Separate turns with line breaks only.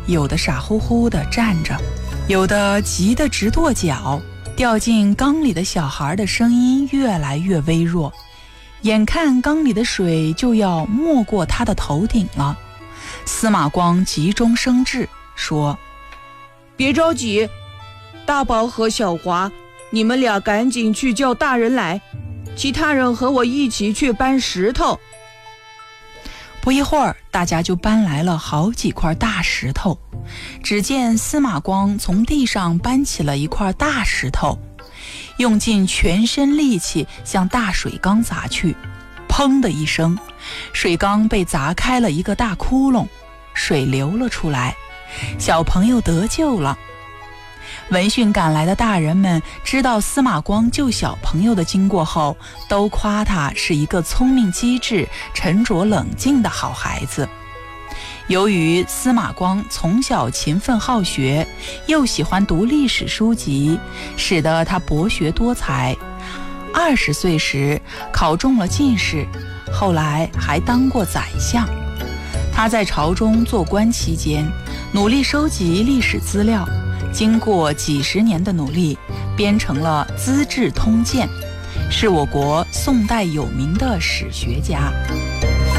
有的傻乎乎地站着，有的急得直跺脚。掉进缸里的小孩的声音越来越微弱，眼看缸里的水就要没过他的头顶了。司马光急中生智，说：
别着急，大宝和小华，你们俩赶紧去叫大人来，其他人和我一起去搬石头。
不一会儿，大家就搬来了好几块大石头。只见司马光从地上搬起了一块大石头，用尽全身力气向大水缸砸去。砰的一声，水缸被砸开了一个大窟窿，水流了出来，小朋友得救了。闻讯赶来的大人们知道司马光救小朋友的经过后，都夸他是一个聪明机智、沉着冷静的好孩子。由于司马光从小勤奋好学，又喜欢读历史书籍，使得他博学多才。20岁时考中了进士，后来还当过宰相。他在朝中做官期间，努力收集历史资料，经过几十年的努力，编成了《资治通鉴》，是我国宋代有名的史学家。